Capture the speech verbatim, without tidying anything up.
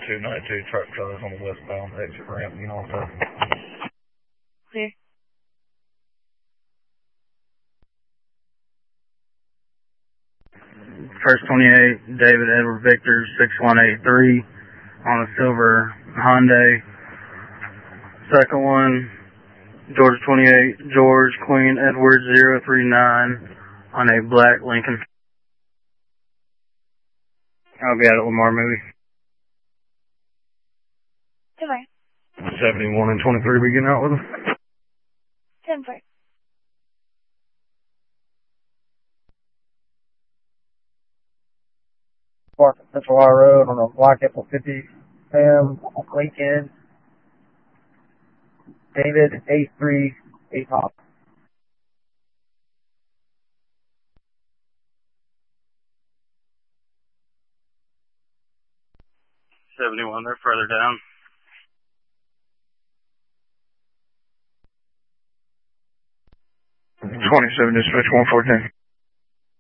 two ninety-two truck trailers on the westbound exit ramp, you know what I'm saying? Clear. First twenty-eight, David Edward Victor, six one eight three, on a silver Hyundai. Second one, George twenty-eight, George Queen Edward zero three nine, on a black Lincoln. I'll be at it Lamar movie. Tomorrow. seventy-one and twenty-three, we getting out with them? ten four. Park at Central High Road on a black F one fifty Sam Lincoln. David A three eight top. seventy-one, they're further down. twenty-seven, dispatch one fourteen.